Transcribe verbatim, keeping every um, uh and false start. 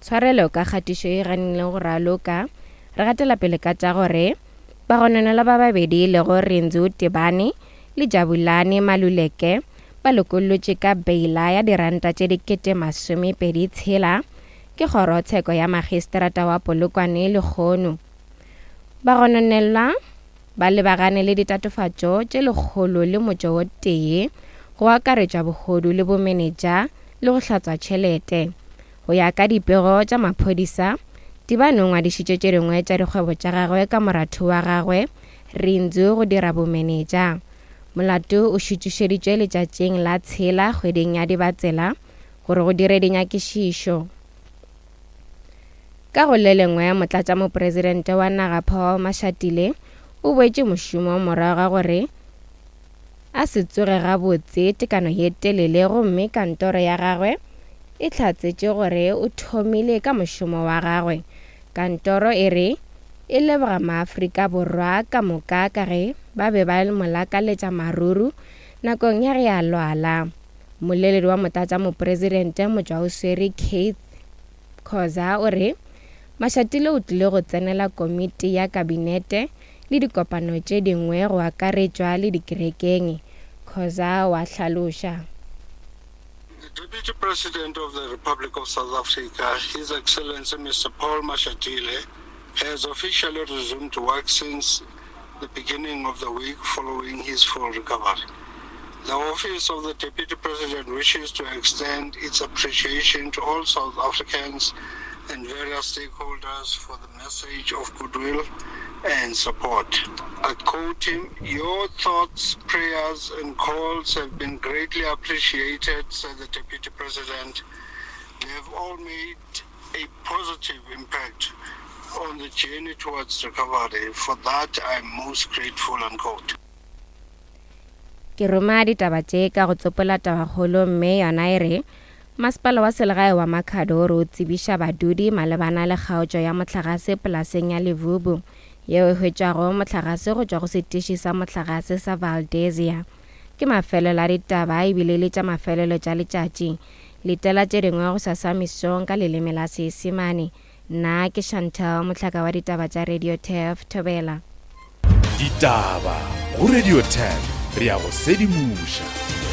tshwarelo ka kgatišo e ganile go raloka re gatela pele ka tša gore ba gononela ba babedi le go Renzo Tebane le Jabulani Maluleke ba lokolotše ka beila ya diranta tše dikete masomepedi tshela ke kgorotsheko ya magistrata wa Polokwane le Lekgono. Ba gononelwa ba lebagane le ditatofatšo tše lekgolo le motšo o tee go akaretša bogodu le bomenetša le go hlatswa tšhelete. Go ya ka dipego tša maphodisa, Tebane o ngwadišitše tše dingwe tša dikgwebo tša gagwe ka moratho wa gagwe Renzo go dira bomenetša. Molato o šutišeditšwe letšatšing la tshela kgweding ya Dibatsela gore go dire dinyakišišo. Ka go le lengwe, motlatšamopresidente wa naga Paul Mashatile o boetše mošomo morago ga gore a se tsoge gabotse tekano ye telele gomme kantoro ya gagwe e hlatsetše gore o thomile ka mošomo wa gagwe. Kantoro e re e leboga maAfrika Borwa ka moka ka ge ba be ba molakaletša maruru nakong ya ge a lwala. Moleledi wa motlatšamopresidente motšwa o swere Keith Khoza o re Mashatile o tlile go tsenela komiti ya kabinete le dikopano tše dingwe go akaretšwa le dikerekeng. Khoza wa hlaloša. The Deputy President of the Republic of South Africa, His Excellency Mister Paul Mashatile, has officially resumed work since the beginning of the week following his full recovery. The Office of the Deputy President wishes to extend its appreciation to all South Africans and various stakeholders for the message of goodwill and support. I quote him, "Your thoughts, prayers and calls have been greatly appreciated," said the Deputy President. "They have all made a positive impact on the journey towards recovery. For that, I am most grateful," unquote. Ke roma ditaba tše ka go tsopola tabakgolo mme yona e re Masepala wa selegae wa Makhado o tsebiša badudi malebana le kgaotšo ya motlagase polaseng ya Levubu yeo e hwetšago motlagase go tšwa go setiši sa motlagase sa Valdezia. Ke mafelelo a ditaba ebile le tša mafelelo tša letšatši. Letela tše dingwe go sa samisong ka leleme la Seesimane. Nna ke Chantal Mohlaka wa ditaba tša Radio Tef Thobela. Ditaba go Radio Tef re a go sedimuša.